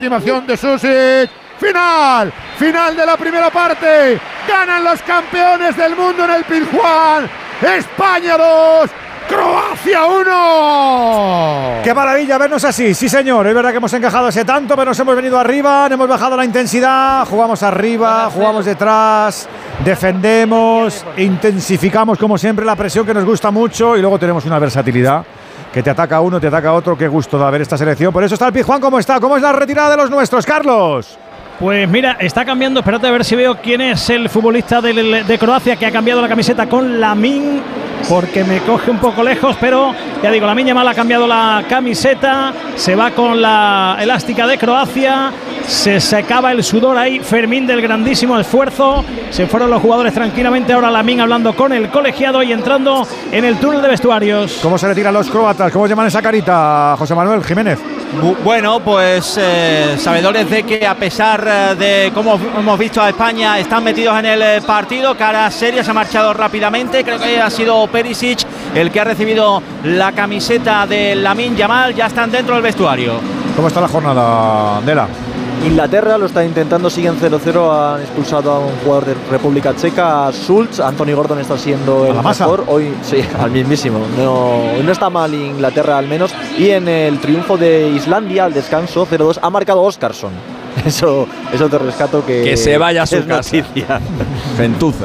Animación de Susic. Final de la primera parte. Ganan los campeones del mundo en el Pizjuán. España 2, Croacia 1. ¡Qué maravilla vernos así! Sí, señor. Es verdad que hemos encajado ese tanto, pero nos hemos venido arriba, hemos bajado la intensidad, jugamos arriba, jugamos detrás, defendemos, intensificamos como siempre la presión que nos gusta mucho y luego tenemos una versatilidad que te ataca uno, te ataca otro. Qué gusto da ver esta selección. Por eso está el Pizjuán como está. ¿Cómo es la retirada de los nuestros, Carlos? Pues mira, está cambiando. Espérate a ver si veo quién es el futbolista de Croacia que ha cambiado la camiseta con Lamine, porque me coge un poco lejos, pero ya digo, Lamine Yamal ha cambiado la camiseta, se va con la elástica de Croacia, se secaba el sudor ahí, Fermín del grandísimo esfuerzo, se fueron los jugadores tranquilamente, ahora Lamine hablando con el colegiado y entrando en el túnel de vestuarios. ¿Cómo se le tiran los croatas? ¿Cómo llaman esa carita, José Manuel Jiménez? Bueno, pues sabedores de que a pesar de cómo hemos visto a España, están metidos en el partido, cara seria, se ha marchado rápidamente, creo que ha sido Perisic el que ha recibido la camiseta de Lamine Yamal, ya están dentro del vestuario. ¿Cómo está la jornada, Dela? Inglaterra lo está intentando, siguen 0-0, han expulsado a un jugador de República Checa, Schultz. Anthony Gordon está siendo el mejor hoy, sí, al mismísimo. No está mal Inglaterra al menos. Y en el triunfo de Islandia al descanso 0-2 ha marcado Óskarsson. Eso te rescato que se vaya a su casa. Noticia. Gentuza.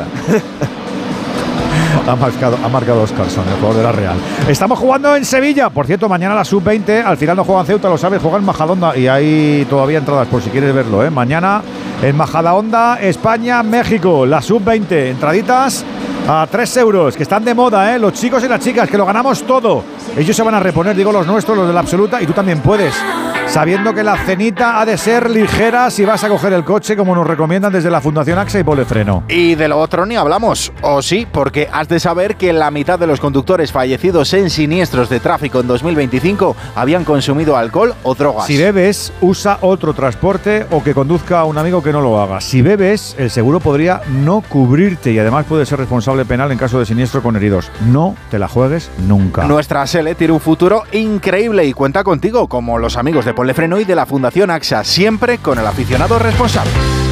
Ha marcado Óskarsson, el jugador de la Real. Estamos jugando en Sevilla. Por cierto, mañana la sub-20. Al final no juega en Ceuta, lo sabes, juega en Majadahonda. Y hay todavía entradas por si quieres verlo, ¿eh? Mañana en Majadahonda, España, México. La sub-20. Entraditas a 3 euros, que están de moda, ¿eh? Los chicos y las chicas, que lo ganamos todo. Ellos se van a reponer, digo los nuestros, los de la absoluta. Y tú también puedes. Sabiendo que la cenita ha de ser ligera si vas a coger el coche, como nos recomiendan desde la Fundación AXA y Polefreno. Y de lo otro ni hablamos, o sí, porque has de saber que la mitad de los conductores fallecidos en siniestros de tráfico en 2025 habían consumido alcohol o drogas. Si bebes, usa otro transporte o que conduzca a un amigo que no lo haga. Si bebes, el seguro podría no cubrirte y además puede ser responsable penal en caso de siniestro con heridos. No te la juegues nunca. Nuestra SELE tiene un futuro increíble y cuenta contigo, como los amigos de Polefreno y de la Fundación AXA, siempre con el aficionado responsable.